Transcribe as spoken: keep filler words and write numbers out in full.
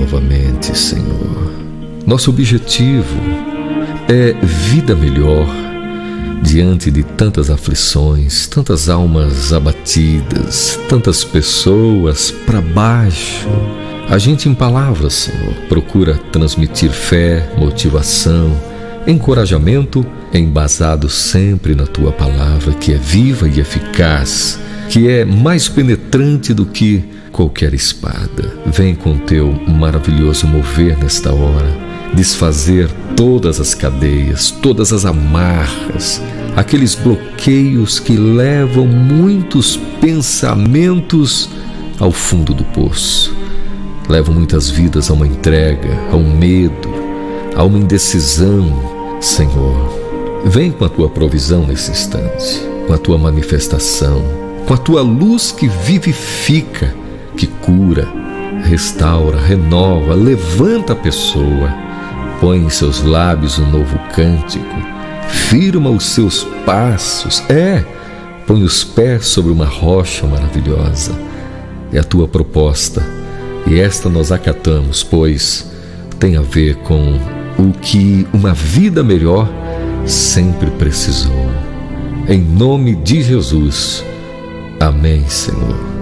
novamente, Senhor. Nosso objetivo é vida melhor diante de tantas aflições, tantas almas abatidas, tantas pessoas para baixo. A gente, em palavras, Senhor, procura transmitir fé, motivação, encorajamento, embasado sempre na Tua palavra, que é viva e eficaz, que é mais penetrante do que qualquer espada. Vem com Teu maravilhoso mover nesta hora, desfazer todas as cadeias, todas as amarras, aqueles bloqueios que levam muitos pensamentos ao fundo do poço. Levam muitas vidas a uma entrega, a um medo, a uma indecisão. Senhor, vem com a Tua provisão nesse instante, com a Tua manifestação, com a Tua luz que vivifica, que cura, restaura, renova, levanta a pessoa, põe em seus lábios um novo cântico, firma os seus passos, é, põe os pés sobre uma rocha maravilhosa. É a Tua proposta, e esta nós acatamos, pois tem a ver com o que uma vida melhor sempre precisou. Em nome de Jesus. Amém, Senhor.